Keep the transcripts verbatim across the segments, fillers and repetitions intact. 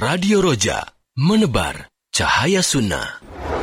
Radio Roja, menebar cahaya sunnah.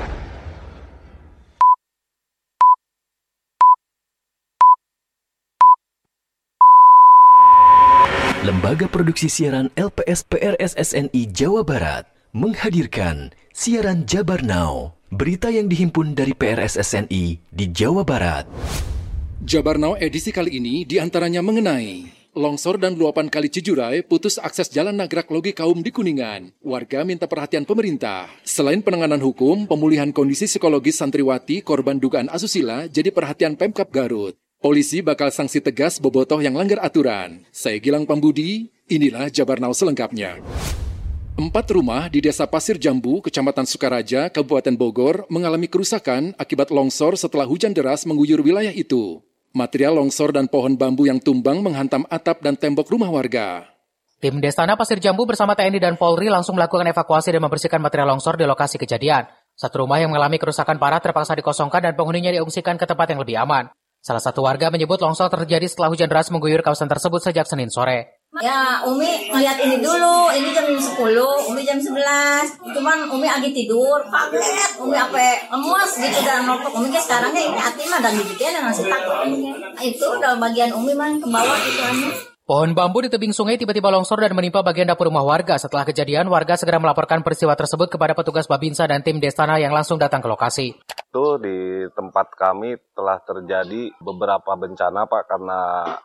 Lembaga Produksi Siaran L P S P R S S N I Jawa Barat menghadirkan siaran Jabar Now, berita yang dihimpun dari P R S S N I di Jawa Barat. Jabar Now edisi kali ini diantaranya mengenai longsor dan luapan kali Cijurai putus akses jalan Nagrak Logi Kaum di Kuningan. Warga minta perhatian pemerintah. Selain penanganan hukum, pemulihan kondisi psikologis santriwati korban dugaan asusila jadi perhatian Pemkab Garut. Polisi bakal sanksi tegas bobotoh yang langgar aturan. Saya Gilang Pambudi, inilah Jabar Now selengkapnya. Empat rumah di Desa Pasir Jambu, Kecamatan Sukaraja, Kabupaten Bogor, mengalami kerusakan akibat longsor setelah hujan deras mengguyur wilayah itu. Material longsor dan pohon bambu yang tumbang menghantam atap dan tembok rumah warga. Tim Desana Pasir Jambu bersama T N I dan Polri langsung melakukan evakuasi dan membersihkan material longsor di lokasi kejadian. Satu rumah yang mengalami kerusakan parah terpaksa dikosongkan dan penghuninya diungsikan ke tempat yang lebih aman. Salah satu warga menyebut longsor terjadi setelah hujan deras mengguyur kawasan tersebut sejak Senin sore. Ya, Umi ngeliat ini dulu, ini jam sepuluh, Umi jam sebelas. Cuman Umi lagi tidur, kaget, Umi apa lemas gitu dan nopok. Umi ke sekarangnya ini hati mah dan dibikin masih takut. Itu udah bagian Umi mah ke bawah gitu anu. Pohon bambu di tebing sungai tiba-tiba longsor dan menimpa bagian dapur rumah warga. Setelah kejadian, warga segera melaporkan peristiwa tersebut kepada petugas Babinsa dan tim Desana yang langsung datang ke lokasi. Itu di tempat kami telah terjadi beberapa bencana, Pak, karena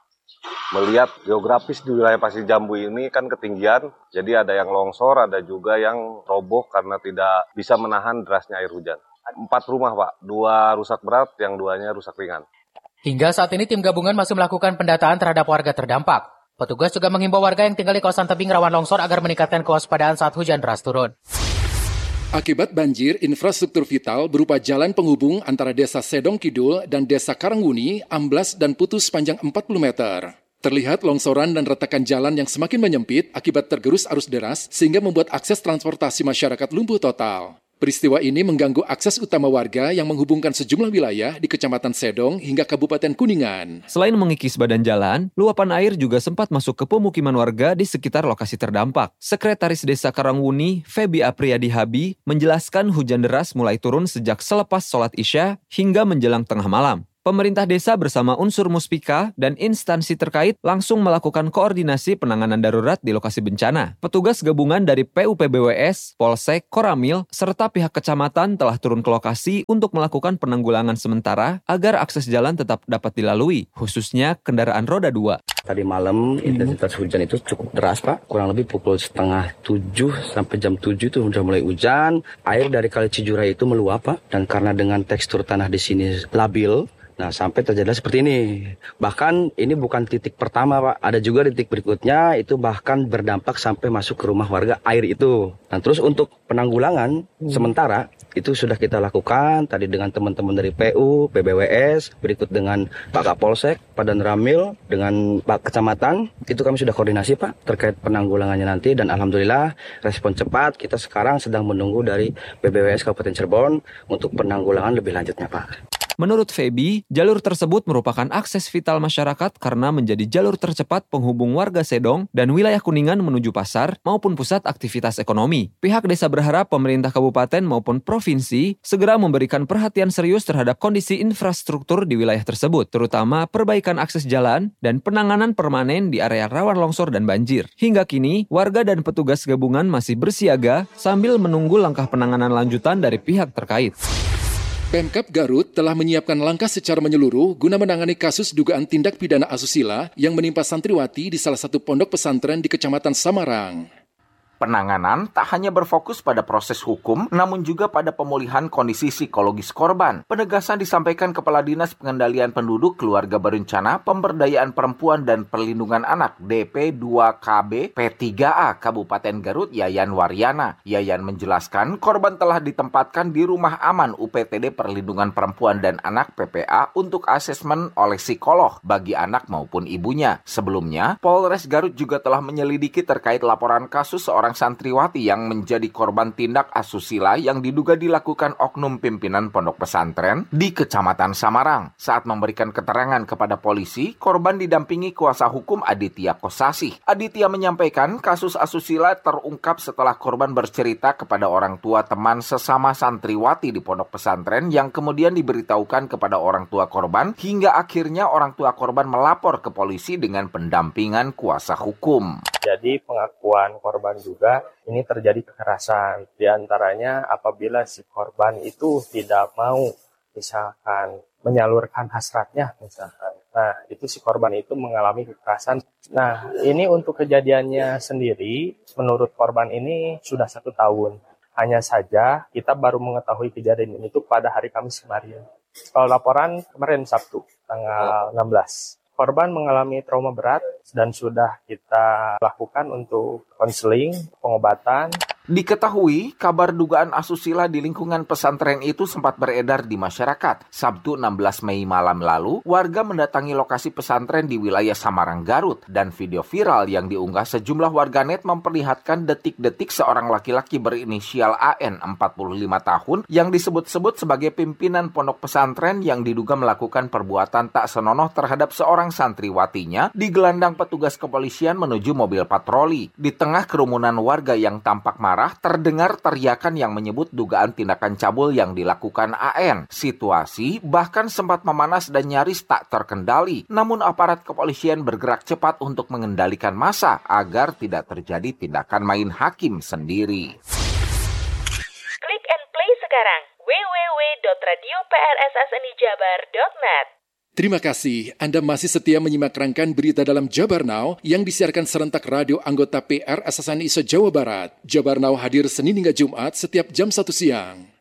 melihat geografis di wilayah Pasir Jambu ini kan ketinggian, jadi ada yang longsor, ada juga yang roboh karena tidak bisa menahan derasnya air hujan. Empat rumah, Pak, dua rusak berat, yang duanya rusak ringan. Hingga saat ini tim gabungan masih melakukan pendataan terhadap warga terdampak. Petugas juga menghimbau warga yang tinggal di kawasan tebing rawan longsor agar meningkatkan kewaspadaan saat hujan deras turun. Akibat banjir, infrastruktur vital berupa jalan penghubung antara Desa Sedong Kidul dan Desa Karangwuni amblas dan putus sepanjang empat puluh meter. Terlihat longsoran dan retakan jalan yang semakin menyempit akibat tergerus arus deras sehingga membuat akses transportasi masyarakat lumpuh total. Peristiwa ini mengganggu akses utama warga yang menghubungkan sejumlah wilayah di Kecamatan Sedong hingga Kabupaten Kuningan. Selain mengikis badan jalan, luapan air juga sempat masuk ke pemukiman warga di sekitar lokasi terdampak. Sekretaris Desa Karangwuni, Febi Apriyadi Habi, menjelaskan hujan deras mulai turun sejak selepas sholat Isya hingga menjelang tengah malam. Pemerintah desa bersama unsur muspika dan instansi terkait langsung melakukan koordinasi penanganan darurat di lokasi bencana. Petugas gabungan dari P U P B W S, Polsek, Koramil, serta pihak kecamatan telah turun ke lokasi untuk melakukan penanggulangan sementara agar akses jalan tetap dapat dilalui, khususnya kendaraan roda dua. Tadi malam intensitas hujan itu cukup deras, Pak. Kurang lebih pukul setengah tujuh sampai jam tujuh itu sudah mulai hujan. Air dari Kali Cijurai itu meluap, Pak. Dan karena dengan tekstur tanah di sini labil, nah, sampai terjadi seperti ini. Bahkan ini bukan titik pertama, Pak. Ada juga titik berikutnya, itu bahkan berdampak sampai masuk ke rumah warga air itu. Nah, terus untuk penanggulangan hmm. sementara, itu sudah kita lakukan tadi dengan teman-teman dari P U, P B W S, berikut dengan Pak Kapolsek, Pak Dan Ramil, dengan Pak Kecamatan. Itu kami sudah koordinasi, Pak, terkait penanggulangannya nanti. Dan Alhamdulillah, respon cepat. Kita sekarang sedang menunggu dari P B W S Kabupaten Cirebon untuk penanggulangan lebih lanjutnya, Pak. Menurut Febi, jalur tersebut merupakan akses vital masyarakat karena menjadi jalur tercepat penghubung warga Sedong dan wilayah Kuningan menuju pasar maupun pusat aktivitas ekonomi. Pihak desa berharap pemerintah kabupaten maupun provinsi segera memberikan perhatian serius terhadap kondisi infrastruktur di wilayah tersebut, terutama perbaikan akses jalan dan penanganan permanen di area rawan longsor dan banjir. Hingga kini, warga dan petugas gabungan masih bersiaga sambil menunggu langkah penanganan lanjutan dari pihak terkait. Pemkab Garut telah menyiapkan langkah secara menyeluruh guna menangani kasus dugaan tindak pidana asusila yang menimpa santriwati di salah satu pondok pesantren di Kecamatan Samarang. Penanganan tak hanya berfokus pada proses hukum, namun juga pada pemulihan kondisi psikologis korban. Penegasan disampaikan Kepala Dinas Pengendalian Penduduk, Keluarga Berencana, Pemberdayaan Perempuan dan Perlindungan Anak D P dua K B P tiga A Kabupaten Garut, Yayan Waryana. Yayan menjelaskan korban telah ditempatkan di rumah aman U P T D Perlindungan Perempuan dan Anak P P A untuk asesmen oleh psikolog bagi anak maupun ibunya. Sebelumnya, Polres Garut juga telah menyelidiki terkait laporan kasus seorang seorang santriwati yang menjadi korban tindak asusila yang diduga dilakukan oknum pimpinan pondok pesantren di Kecamatan Samarang. Saat memberikan keterangan kepada polisi, korban didampingi kuasa hukum Aditya Kosasih. Aditya menyampaikan kasus asusila terungkap setelah korban bercerita kepada orang tua teman sesama santriwati di pondok pesantren yang kemudian diberitahukan kepada orang tua korban hingga akhirnya orang tua korban melapor ke polisi dengan pendampingan kuasa hukum. Jadi pengakuan korban juga ini terjadi kekerasan. Di antaranya apabila si korban itu tidak mau misalkan menyalurkan hasratnya misalkan. Nah, itu si korban itu mengalami kekerasan. Nah, ini untuk kejadiannya sendiri, menurut korban ini sudah satu tahun. Hanya saja kita baru mengetahui kejadian itu pada hari Kamis kemarin. Kalau laporan kemarin Sabtu, tanggal enam belas. Korban mengalami trauma berat dan sudah kita lakukan untuk konseling, pengobatan. Diketahui, kabar dugaan asusila di lingkungan pesantren itu sempat beredar di masyarakat. Sabtu enam belas Mei malam lalu, warga mendatangi lokasi pesantren di wilayah Samarang, Garut. Dan video viral yang diunggah sejumlah warganet memperlihatkan detik-detik seorang laki-laki berinisial A N empat puluh lima tahun yang disebut-sebut sebagai pimpinan pondok pesantren yang diduga melakukan perbuatan tak senonoh terhadap seorang santriwatinya digelandang petugas kepolisian menuju mobil patroli. Di tengah kerumunan warga yang tampak marah, terdengar teriakan yang menyebut dugaan tindakan cabul yang dilakukan A N. Situasi bahkan sempat memanas dan nyaris tak terkendali. Namun aparat kepolisian bergerak cepat untuk mengendalikan massa agar tidak terjadi tindakan main hakim sendiri. Klik and play sekarang w w w dot radio p r s s n i jabar dot net. Terima kasih Anda masih setia menyimak rangkaian berita dalam Jabar Now yang disiarkan serentak radio anggota P R S S N I se-Jawa Barat. Jabar Now hadir Senin hingga Jumat setiap jam satu siang.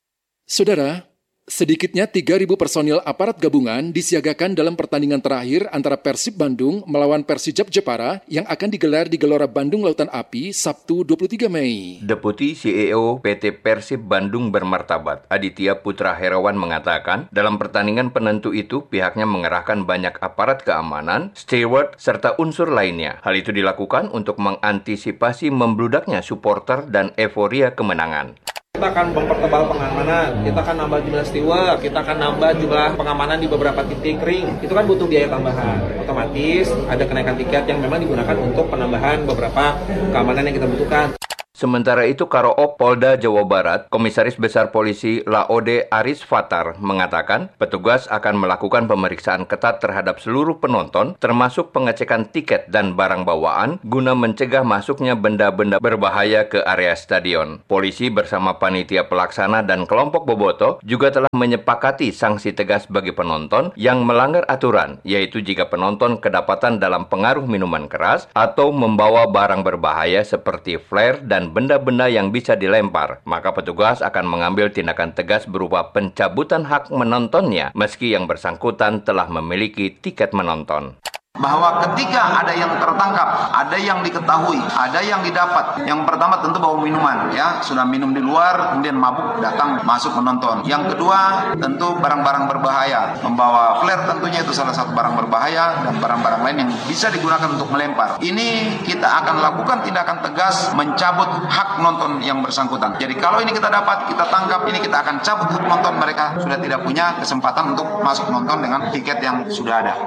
Saudara, sedikitnya tiga ribu personil aparat gabungan disiagakan dalam pertandingan terakhir antara Persib Bandung melawan Persijap Jepara yang akan digelar di Gelora Bandung Lautan Api Sabtu dua puluh tiga Mei. Deputi C E O P T Persib Bandung Bermartabat, Aditya Putra Herawan mengatakan, dalam pertandingan penentu itu pihaknya mengerahkan banyak aparat keamanan, steward, serta unsur lainnya. Hal itu dilakukan untuk mengantisipasi membludaknya supporter dan euforia kemenangan. Kita akan mempertebal pengamanan, kita akan nambah jumlah steward, kita akan nambah jumlah pengamanan di beberapa titik ring. Itu kan butuh biaya tambahan. Otomatis ada kenaikan tiket yang memang digunakan untuk penambahan beberapa keamanan yang kita butuhkan. Sementara itu, Karo-op Polda Jawa Barat, Komisaris Besar Polisi Laode Aris Fatar mengatakan petugas akan melakukan pemeriksaan ketat terhadap seluruh penonton, termasuk pengecekan tiket dan barang bawaan, guna mencegah masuknya benda-benda berbahaya ke area stadion. Polisi bersama panitia pelaksana dan kelompok bobotoh juga telah menyepakati sanksi tegas bagi penonton yang melanggar aturan, yaitu jika penonton kedapatan dalam pengaruh minuman keras atau membawa barang berbahaya seperti flare dan benda-benda yang bisa dilempar, maka petugas akan mengambil tindakan tegas berupa pencabutan hak menontonnya meski yang bersangkutan telah memiliki tiket menonton. Bahwa ketika ada yang tertangkap, ada yang diketahui, ada yang didapat. Yang pertama tentu bawa minuman, ya sudah minum di luar, kemudian mabuk datang masuk menonton. Yang kedua tentu barang-barang berbahaya, membawa flare tentunya itu salah satu barang berbahaya dan barang-barang lain yang bisa digunakan untuk melempar. Ini kita akan lakukan tindakan tegas mencabut hak nonton yang bersangkutan. Jadi kalau ini kita dapat, kita tangkap, ini kita akan cabut hak nonton, mereka sudah tidak punya kesempatan untuk masuk nonton dengan tiket yang sudah ada.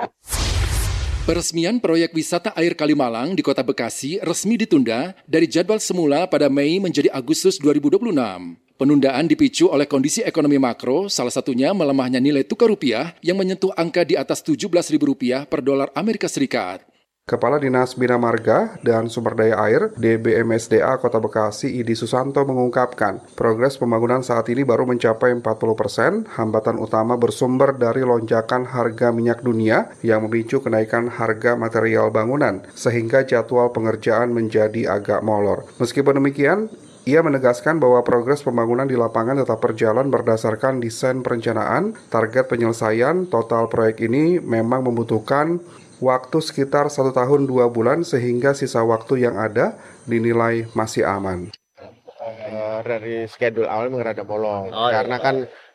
Peresmian proyek wisata air Kalimalang di Kota Bekasi resmi ditunda dari jadwal semula pada Mei menjadi Agustus dua ribu dua puluh enam. Penundaan dipicu oleh kondisi ekonomi makro, salah satunya melemahnya nilai tukar rupiah yang menyentuh angka di atas tujuh belas ribu rupiah per dolar Amerika Serikat. Kepala Dinas Bina Marga dan Sumber Daya Air D B M S D A Kota Bekasi Idi Susanto mengungkapkan, progres pembangunan saat ini baru mencapai empat puluh persen, hambatan utama bersumber dari lonjakan harga minyak dunia yang memicu kenaikan harga material bangunan, sehingga jadwal pengerjaan menjadi agak molor. Meskipun demikian, ia menegaskan bahwa progres pembangunan di lapangan tetap berjalan berdasarkan desain perencanaan. Target penyelesaian total proyek ini memang membutuhkan waktu sekitar satu tahun dua bulan sehingga sisa waktu yang ada dinilai masih aman. Uh, dari schedule awal memang rada bolong oh, karena iya. kan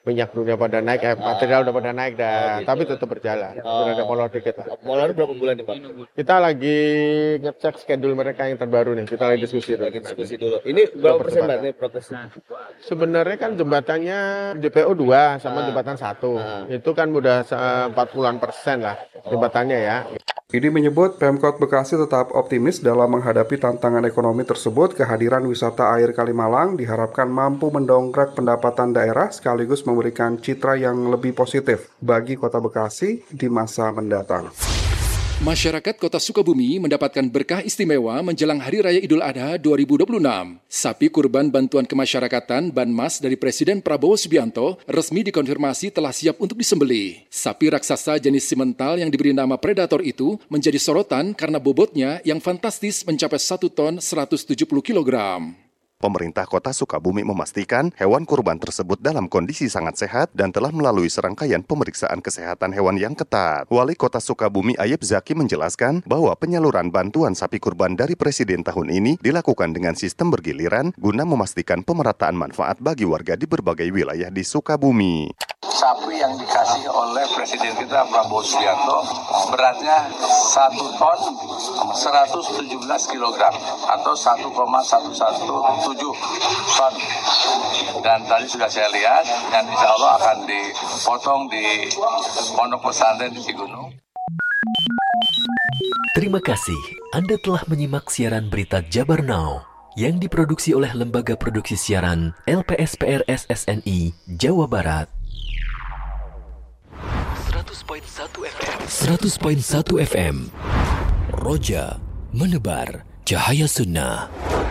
minyak dunia pada naik, eh, material udah pada naik dah, oh, gitu. Tapi tetap berjalan. Oh. Udah ada molor dikit lah. Molor berapa bulan nih Pak? Kita lagi ngecek schedule mereka yang terbaru nih. Kita lagi diskusi dulu. Diskusi dulu. Ini berapa persen Pak nih protesnya? Sebenarnya kan jembatannya D P O dua sama ah. jembatan satu. Ah. Itu kan udah empat puluhan persen lah jembatannya ya. I D menyebut Pemkot Bekasi tetap optimis dalam menghadapi tantangan ekonomi tersebut. Kehadiran wisata air Kalimalang diharapkan mampu mendongkrak pendapatan daerah sekaligus memberikan citra yang lebih positif bagi Kota Bekasi di masa mendatang. Masyarakat Kota Sukabumi mendapatkan berkah istimewa menjelang Hari Raya Idul Adha dua ribu dua puluh enam. Sapi kurban bantuan kemasyarakatan Banmas dari Presiden Prabowo Subianto resmi dikonfirmasi telah siap untuk disembelih. Sapi raksasa jenis simental yang diberi nama Predator itu menjadi sorotan karena bobotnya yang fantastis mencapai satu ton seratus tujuh puluh kilogram. Pemerintah Kota Sukabumi memastikan hewan kurban tersebut dalam kondisi sangat sehat dan telah melalui serangkaian pemeriksaan kesehatan hewan yang ketat. Wali Kota Sukabumi Ayep Zaki menjelaskan bahwa penyaluran bantuan sapi kurban dari Presiden tahun ini dilakukan dengan sistem bergiliran guna memastikan pemerataan manfaat bagi warga di berbagai wilayah di Sukabumi. Sapi yang dikasih oleh Presiden kita Prabowo Subianto beratnya satu ton seratus tujuh belas kilogram atau satu koma satu satu tujuh ton. Dan tadi sudah saya lihat dan insya Allah akan dipotong di pondok pesantren di Cigunung. Terima kasih Anda telah menyimak siaran berita Jabar Now yang diproduksi oleh Lembaga Produksi Siaran L P S P R S S N I Jawa Barat. seratus koma satu F M Roja menebar cahaya sunnah.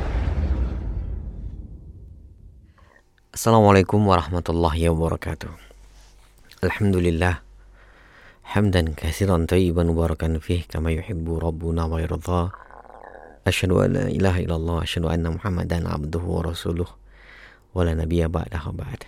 Assalamualaikum warahmatullahi wabarakatuh. Alhamdulillah hamdan katsiran thayyiban mubarakan fih kama yuhibbu rabbuna wa yarda. Asyhadu an la ilaha illallah wa asyhadu anna Muhammadan abduhu wa rasuluh wa la nabiyya ba'dahu ba'd.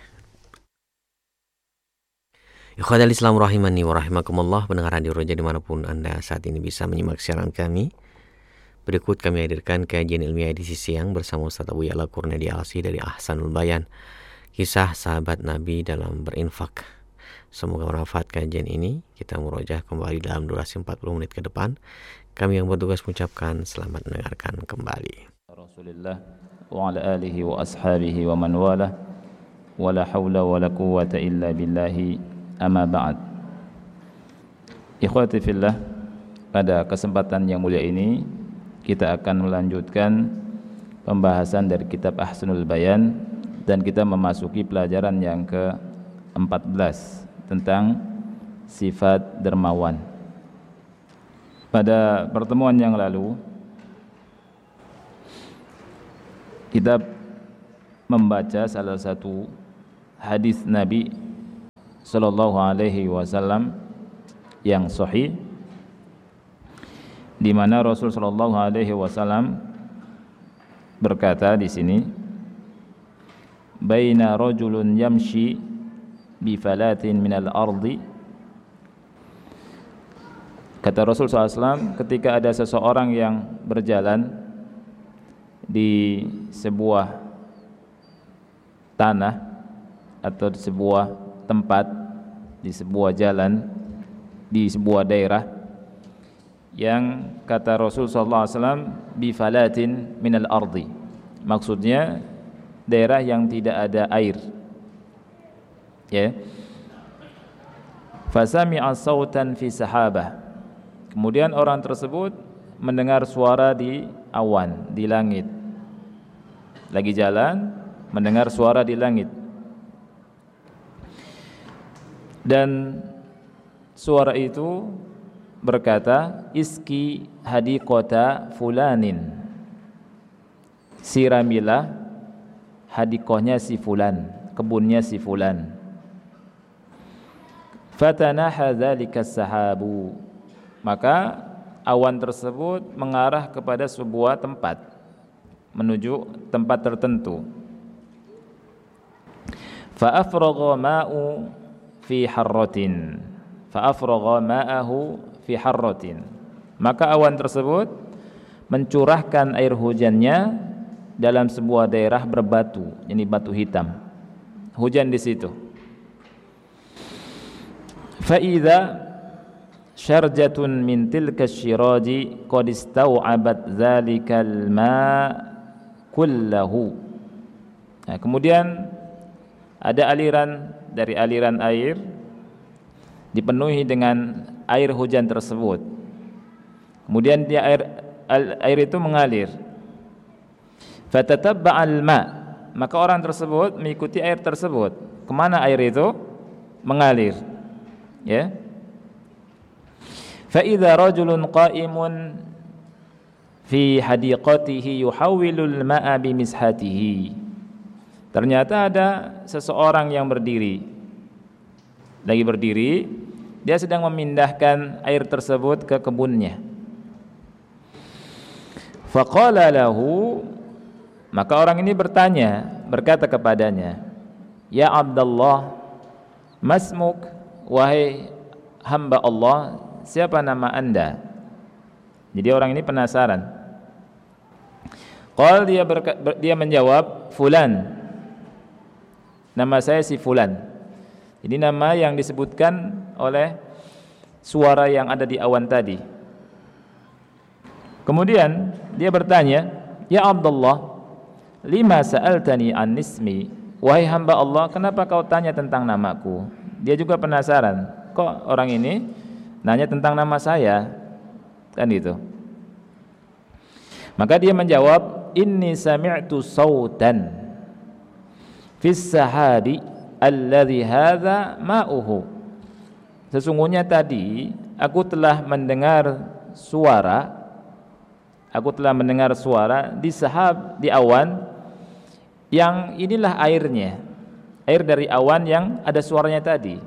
Ikhwatal Islam rahimani wa rahimakumullah, pendengar Radio Roja dimanapun Anda saat ini bisa menyimak siaran kami. Berikut kami hadirkan kajian ilmiah edisi siang bersama Ustaz Abu Ya'la Kurniadi Alsi dari Ahsanul Bayan, kisah sahabat Nabi dalam berinfak. Semoga bermanfaat kajian ini. Kita merojah kembali dalam durasi empat puluh menit ke depan. Kami yang bertugas mengucapkan selamat mendengarkan kembali. Rasulullah wa ala alihi wa ashabihi wa man wala wa la hawla wa la quwwata illa billahi. Amma ba'd. Ikhwati fillah, pada kesempatan yang mulia ini kita akan melanjutkan pembahasan dari kitab Ahsanul Bayan dan kita memasuki pelajaran yang ke empat belas tentang sifat dermawan. Pada pertemuan yang lalu kita membaca salah satu hadis Nabi sallallahu alaihi wasallam yang sahih, di mana Rasul sallallahu alaihi wasallam berkata di sini, baina rajulun yamshi bi falatin minal ardi. Kata Rasul sallallahu alaihi wasallam, ketika ada seseorang yang berjalan di sebuah tanah atau di sebuah tempat, di sebuah jalan, di sebuah daerah yang kata Rasul sallallahu alaihi wasallam bi falatin minal ardi, maksudnya daerah yang tidak ada air, ya. Fasami'a sautan fi sahabah, kemudian orang tersebut mendengar suara di awan, di langit. Lagi jalan mendengar suara di langit, dan suara itu berkata, iski hadiqota fulanin, siramilah hadiqohnya si fulan, kebunnya si fulan. Fatanaha dzalika sahabu, maka awan tersebut mengarah kepada sebuah tempat, menuju tempat tertentu. Fa afragha ma'u fi harratin, fa afragha ma'ahu fi harratin, maka awan tersebut mencurahkan air hujannya dalam sebuah daerah berbatu, ini batu hitam. Hujan di situ. fa idza syarjatun min tilka syiraji qad istau'abat dzalikal ma' kullahu. Nah, kemudian ada aliran dari aliran air dipenuhi dengan air hujan tersebut. Kemudian dia air air itu mengalir. Fatatabba'al ma', maka orang tersebut mengikuti air tersebut. Kemana air itu mengalir? Ya. Fa idza rajulun qa'imun fi hadiqatihi yuhawwilul ma'a bimishatihi. Ternyata ada seseorang yang berdiri, lagi berdiri, dia sedang memindahkan air tersebut ke kebunnya. Faqala lahu, maka orang ini bertanya, berkata kepadanya, ya Abdullah, masmuk, wahai hamba Allah, siapa nama anda? Jadi orang ini penasaran. Qal, dia berka, ber, dia menjawab, fulan, nama saya si fulan. Ini nama yang disebutkan oleh suara yang ada di awan tadi. Kemudian dia bertanya, ya Abdullah, lima sa'altani an ismi, wahai hamba Allah, kenapa kau tanya tentang namaku? Dia juga penasaran, kok orang ini nanya tentang nama saya, kan itu. Maka dia menjawab, inni sami'tu sautan fis sahabi alladhi hadza ma'uhu. Sesungguhnya tadi aku telah mendengar suara, aku telah mendengar suara di sahab, di awan yang inilah airnya, air dari awan yang ada suaranya tadi.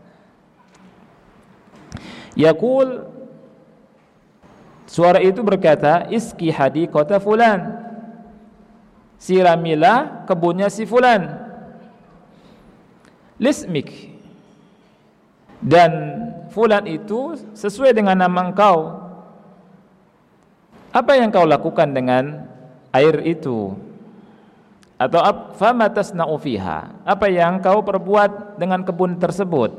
Yaqul, suara itu berkata, iski hadiqata fulan, siramilah kebunnya si fulan, lismik, dan fulan itu sesuai dengan nama engkau. Apa yang kau lakukan dengan air itu? Atau fama tasna'u fiha, apa yang kau perbuat dengan kebun tersebut?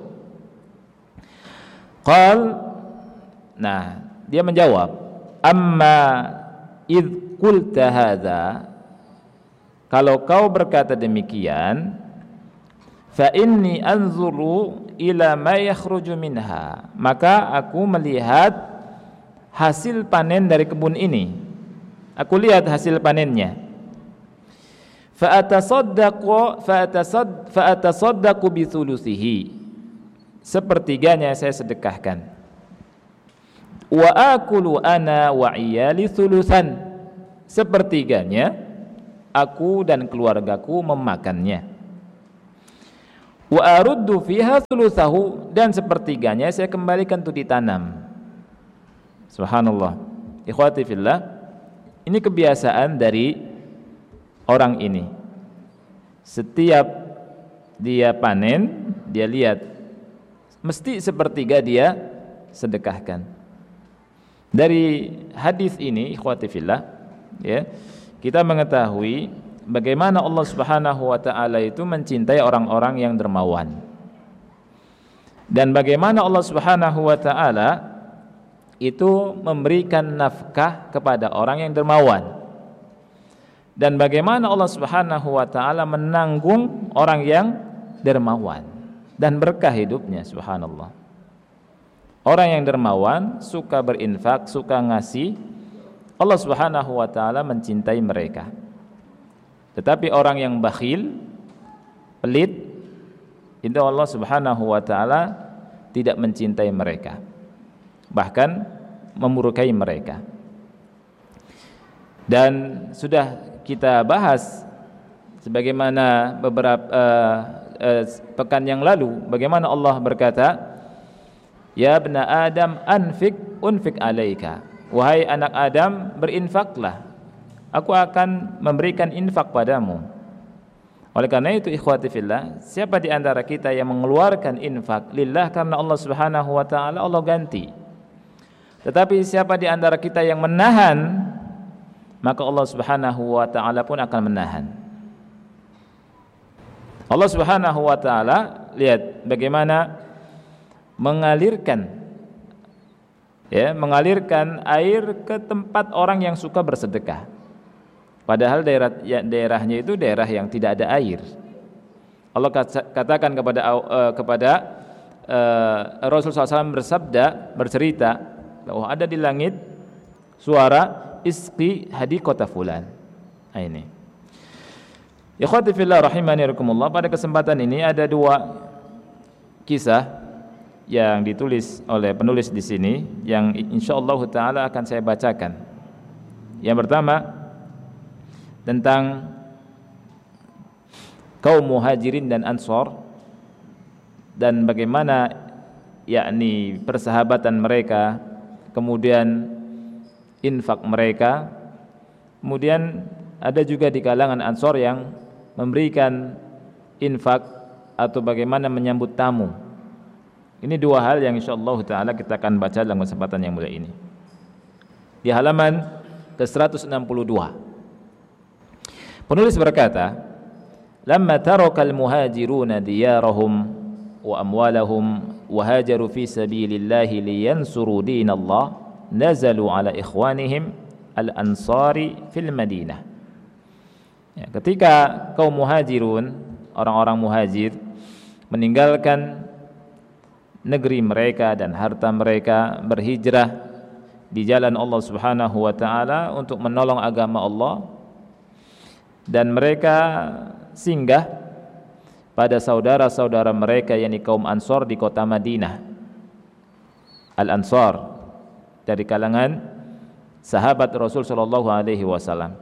Qal, nah dia menjawab, amma id qulta hadza, kalau kau berkata demikian, fa inni anzuru ila ma yakhruju minha, maka aku melihat hasil panen dari kebun ini. Aku lihat hasil panennya. Fa atasaddaqu fa atasadd fa atasaddaqu bi thuluthihi, sepertiganya saya sedekahkan. Wa akulu ana wa iyali thuluthan, sepertiganya aku dan keluargaku memakannya. Wa aruddu fiha thuluthahu, dan sepertiganya saya kembalikan untuk ditanam. Subhanallah. Ikhwati fillah, ini kebiasaan dari orang ini. Setiap dia panen, dia lihat mesti sepertiga dia sedekahkan. Dari hadis ini, ikhwati fillah, ya, kita mengetahui bagaimana Allah Subhanahu wa taala itu mencintai orang-orang yang dermawan. Dan bagaimana Allah Subhanahu wa taala itu memberikan nafkah kepada orang yang dermawan. Dan bagaimana Allah Subhanahu wa taala menanggung orang yang dermawan dan berkah hidupnya, subhanallah. Orang yang dermawan, suka berinfak, suka ngasih, Allah Subhanahu wa taala mencintai mereka. Tetapi orang yang bakhil, pelit, itu Allah Subhanahu wa taala tidak mencintai mereka, bahkan memurkai mereka. Dan sudah kita bahas sebagaimana beberapa uh, uh, pekan yang lalu, bagaimana Allah berkata, ya ibna Adam anfik unfik alaika, wahai anak Adam, berinfaklah, aku akan memberikan infak padamu. Oleh karena itu, ikhwati fillah, siapa di antara kita yang mengeluarkan infak lillah karena Allah Subhanahu wa taala, Allah ganti. Tetapi siapa di antara kita yang menahan, maka Allah Subhanahu wa taala pun akan menahan. Allah Subhanahu wa taala, lihat bagaimana mengalirkan ya, mengalirkan air ke tempat orang yang suka bersedekah. Padahal daerah ya, daerahnya itu daerah yang tidak ada air. Allah katakan kepada uh, kepada uh, Rasulullah shallallahu alaihi wasallam bersabda, bercerita bahwa ada di langit suara isqi hadiqata fulan. Nah, ini. Ikhwati fillah rahimani rahimakumullah, pada kesempatan ini ada dua kisah yang ditulis oleh penulis di sini yang insyaallah taala akan saya bacakan. Yang pertama tentang kaum muhajirin dan ansor dan bagaimana yakni persahabatan mereka, kemudian infak mereka. Kemudian ada juga di kalangan ansor yang memberikan infak atau bagaimana menyambut tamu. Ini dua hal yang insyaallah taala kita akan baca dalam kesempatan yang mulia ini. Di halaman ke seratus enam puluh dua. Penulis berkata, "Lamma tarakal muhajiruna diyarahum wa amwalahum wa hajaru fi sabilillahi liyansuru dinallah, nazalu ala ikhwanihim al-ansari fil Madinah." Ya, ketika kaum muhajirun, orang-orang muhajir meninggalkan negeri mereka dan harta mereka, berhijrah di jalan Allah Subhanahu wa taala untuk menolong agama Allah, dan mereka singgah pada saudara-saudara mereka yakni kaum Ansor di kota Madinah. Al-Ansar dari kalangan sahabat Rasul sallallahu alaihi wasallam.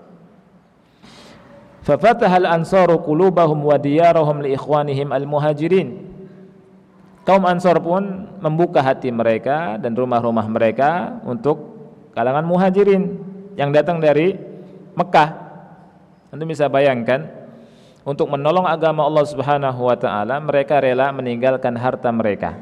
Fa fataha al-ansaru qulubahum wa diyarahum li ikhwanihim al-muhajirin. Kaum Ansor pun membuka hati mereka dan rumah-rumah mereka untuk kalangan muhajirin yang datang dari Mekah. Anda bisa bayangkan, untuk menolong agama Allah Subhanahu wa taala mereka rela meninggalkan harta mereka.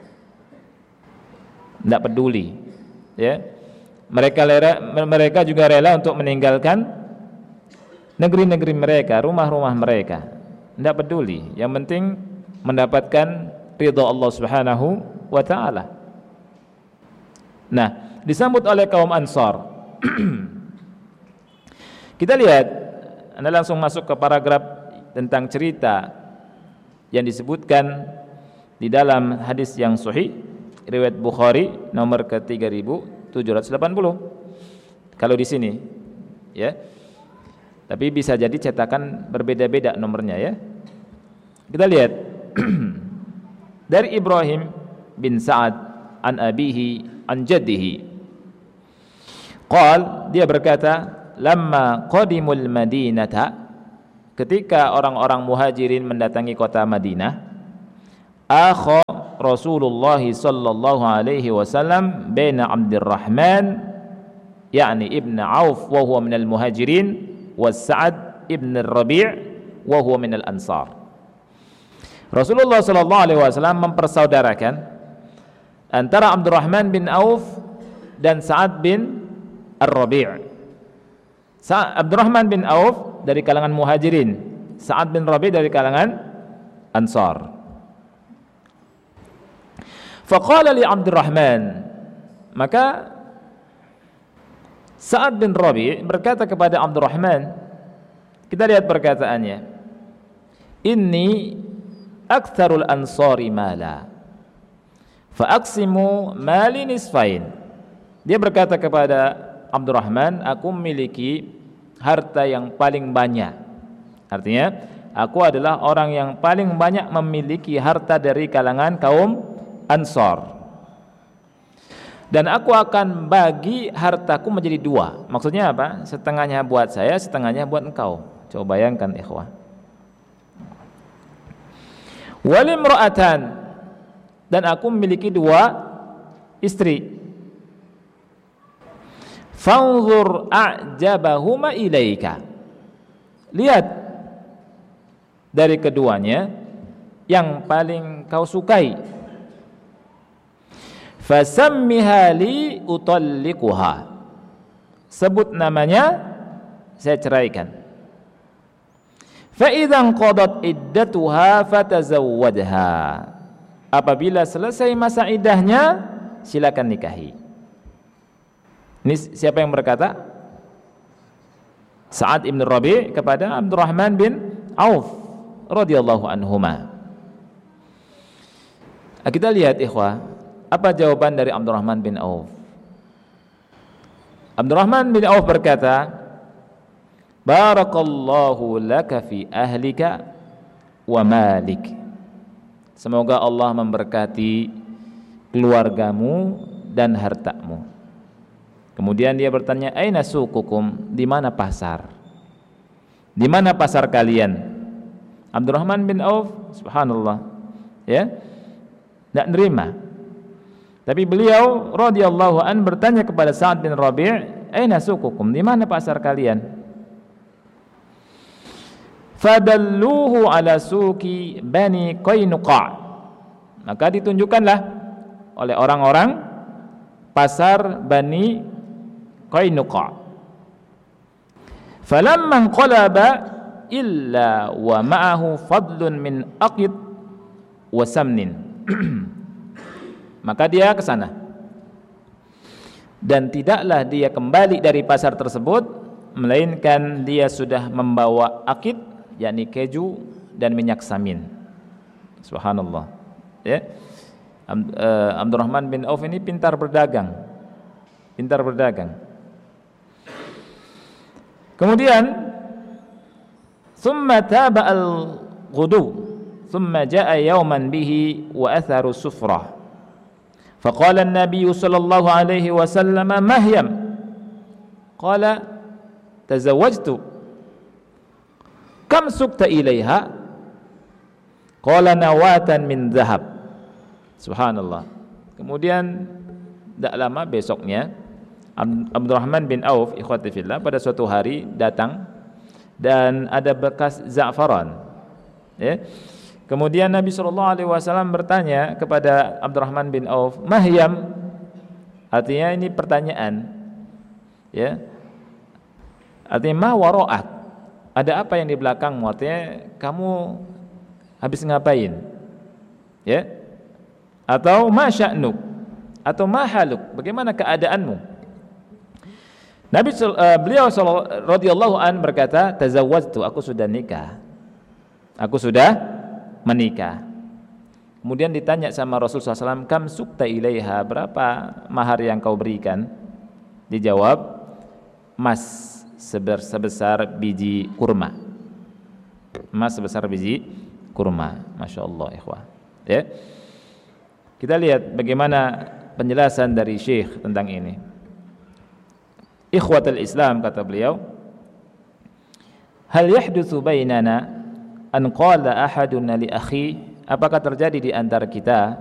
Tidak peduli, ya. Mereka rela, mereka juga rela untuk meninggalkan negeri-negeri mereka, rumah-rumah mereka. Tidak peduli, yang penting mendapatkan ridha Allah Subhanahu wa taala. Nah, disambut oleh kaum Ansar. Kita lihat, Anda langsung masuk ke paragraf tentang cerita yang disebutkan di dalam hadis yang sahih riwayat Bukhari nomor ke tiga ribu tujuh ratus delapan puluh. Kalau di sini, ya. Tapi bisa jadi cetakan berbeda-beda nomornya, ya. Kita lihat dari Ibrahim bin Sa'ad an abihi an jaddihi. Qal, dia berkata, lamma qadimul Madinata, ketika orang-orang muhajirin mendatangi kota Madinah, akha Rasulullah sallallahu alaihi wasallam baina Abdurrahman yakni ibn Auf wa huwa minal muhajirin wa Sa'ad ibn Rabi' wa huwa minal ansar. Rasulullah sallallahu alaihi wasallam mempersaudarakan antara Abdurrahman bin Auf dan Sa'ad bin Ar-Rabi'. Abdurrahman bin Auf dari kalangan muhajirin, Sa'ad bin Rabi' dari kalangan ansar. Faqala li Abdurrahman, maka Sa'ad bin Rabi' berkata kepada Abdurrahman, kita lihat perkataannya, inni aktsarul ansari mala fa aqsimu mali nisfain. Dia berkata kepada Abdurrahman, aku memiliki harta yang paling banyak. Artinya, aku adalah orang yang paling banyak memiliki harta dari kalangan kaum Ansar. Dan aku akan bagi hartaku menjadi dua. Maksudnya apa? Setengahnya buat saya, setengahnya buat engkau. Coba bayangkan, ikhwah. Walimra'atan, dan aku memiliki dua istri. Fanzur a'jabahuma ilaika, lihat dari keduanya yang paling kau sukai. Fasammiha li utalliquha, sebut namanya, saya ceraikan. Fa idzan qadat iddatuha fatazawwadha, apabila selesai masa iddahnya silakan nikahi. Ini siapa yang berkata? Sa'ad ibn Rabi' kepada Abdurrahman bin Auf radhiyallahu anhuma. Kita lihat ikhwah, apa jawaban dari Abdurrahman bin Auf? Abdurrahman bin Auf berkata, barakallahu laka fi ahlika wa malik. Semoga Allah memberkati keluargamu dan hartamu. Kemudian dia bertanya, aina suqukum? Di mana pasar? Di mana pasar kalian? Abdurrahman bin Auf, subhanallah, ya, tidak nerima. Tapi beliau radhiyallahu an bertanya kepada Sa'ad bin Rabi', aina suqukum? Di mana pasar kalian? Fadalluhu ala suki Bani Qainuqa. Maka ditunjukkanlah oleh orang-orang pasar Bani Qainuqa. Falamma qalaba illa wa ma'ahu fadlun min aqid wa samnin. Maka dia ke sana. Dan tidaklah dia kembali dari pasar tersebut melainkan dia sudah membawa akid, yakni keju dan minyak samin. Subhanallah. Ya. Abdurrahman bin Auf ini pintar berdagang. Pintar berdagang. Kemudian thumma taba al-ghudu thumma jaa yawman bihi wa atharu sufrah. Faqala an-nabiy sallallahu alaihi wasallam mahyam. Qala tazawwajtu. Kam sukta ilaiha? Qala nawatan min zahab. Subhanallah. Kemudian tidak lama besoknya Abdurrahman bin Auf ikhwati fillah pada suatu hari datang dan ada bekas za'faran, ya. Kemudian Nabi shallallahu alaihi wasallam bertanya kepada Abdurrahman bin Auf, mahyam, artinya ini pertanyaan, ya, artinya ma wara'ak, ada apa yang di belakangmu, artinya kamu habis ngapain, ya, atau ma sya'nuk, atau ma haluk, bagaimana keadaanmu. Nabi uh, beliau radhiyallahu an berkata, tazawwajtu, aku sudah nikah, aku sudah menikah. Kemudian ditanya sama Rasulullah shallallahu alaihi wasallam, kam sukta ilaiha, berapa mahar yang kau berikan? Dijawab, emas sebesar biji kurma. Emas sebesar biji kurma. Masya Allah ikhwah, ya. Kita lihat bagaimana penjelasan dari Syekh tentang ini. Ikhwatul Islam, kata beliau, hal yahdutsu bainana an qala ahadun li akhi, apakah terjadi di antara kita